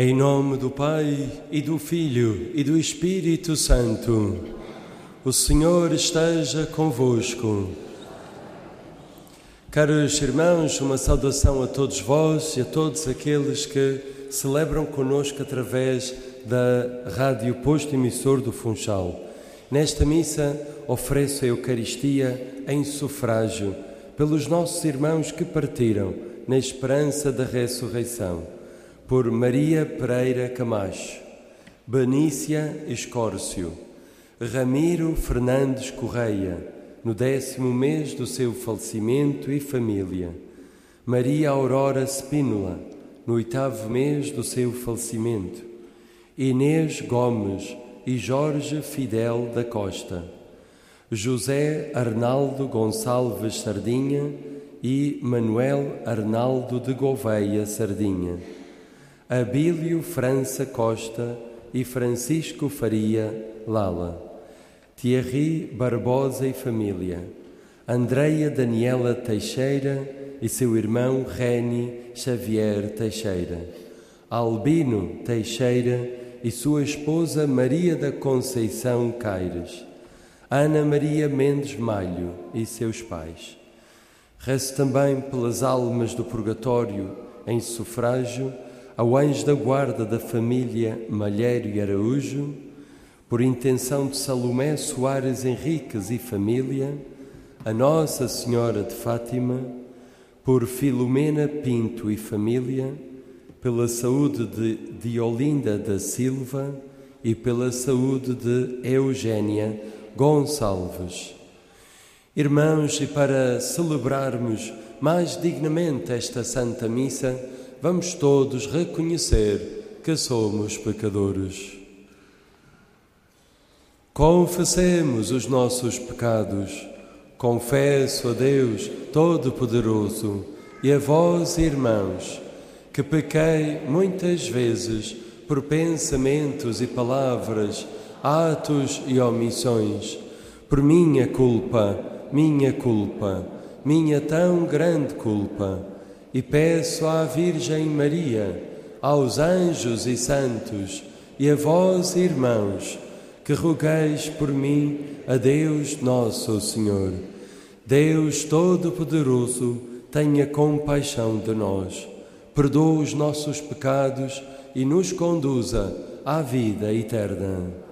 Em nome do Pai, e do Filho, e do Espírito Santo, o Senhor esteja convosco. Caros irmãos, uma saudação a todos vós e a todos aqueles que celebram connosco através da Rádio Posto Emissor do Funchal. Nesta missa ofereço a Eucaristia em sufrágio pelos nossos irmãos que partiram na esperança da ressurreição. Por Maria Pereira Camacho, Benícia Escórcio, Ramiro Fernandes Correia, no 10º mês do seu falecimento e família, Maria Aurora Spínola, no 8º mês do seu falecimento, Inês Gomes e Jorge Fidel da Costa, José Arnaldo Gonçalves Sardinha e Manuel Arnaldo de Gouveia Sardinha, Abílio França Costa e Francisco Faria Lala, Thierry Barbosa e família, Andreia Daniela Teixeira e seu irmão Reni Xavier Teixeira, Albino Teixeira e sua esposa Maria da Conceição Caires, Ana Maria Mendes Malho e seus pais. Rezo também pelas almas do purgatório em sufrágio, ao anjo da guarda da família Malheiro e Araújo, por intenção de Salomé Soares Henriques e família, a Nossa Senhora de Fátima, por Filomena Pinto e família, pela saúde de Olinda da Silva e pela saúde de Eugénia Gonçalves. Irmãos, e para celebrarmos mais dignamente esta Santa Missa, vamos todos reconhecer que somos pecadores. Confessemos os nossos pecados. Confesso a Deus Todo-Poderoso e a vós, irmãos, que pequei muitas vezes por pensamentos e palavras, atos e omissões, por minha culpa, minha tão grande culpa. E peço à Virgem Maria, aos anjos e santos, e a vós, irmãos, que rogueis por mim a Deus Nosso Senhor. Deus Todo-Poderoso, tenha compaixão de nós, perdoe os nossos pecados e nos conduza à vida eterna.